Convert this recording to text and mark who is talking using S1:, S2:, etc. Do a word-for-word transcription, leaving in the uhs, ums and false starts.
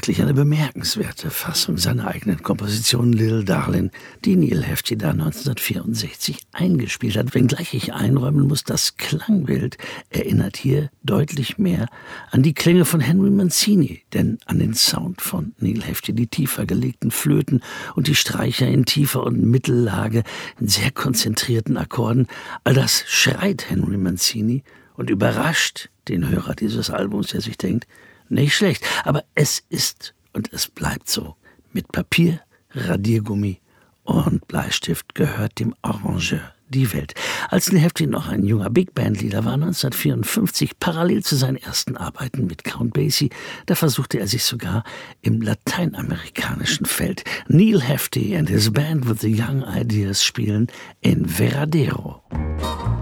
S1: wirklich eine bemerkenswerte Fassung seiner eigenen Komposition Little Darlin', die Neal Hefti da neunzehnhundertvierundsechzig eingespielt hat, wenngleich ich einräumen muss, das Klangbild erinnert hier deutlich mehr an die Klänge von Henry Mancini, denn an den Sound von Neal Hefti, die tiefer gelegten Flöten und die Streicher in tiefer und Mittellage, in sehr konzentrierten Akkorden, all das schreit Henry Mancini und überrascht den Hörer dieses Albums, der sich denkt, nicht schlecht, aber es ist und es bleibt so. Mit Papier, Radiergummi und Bleistift gehört dem Arrangeur die Welt. Als Neal Hefti noch ein junger Big-Band-Leader war, neunzehnhundertvierundfünfzig, parallel zu seinen ersten Arbeiten mit Count Basie, da versuchte er sich sogar im lateinamerikanischen Feld. Neal Hefti and his band with the young ideas spielen in Veradero.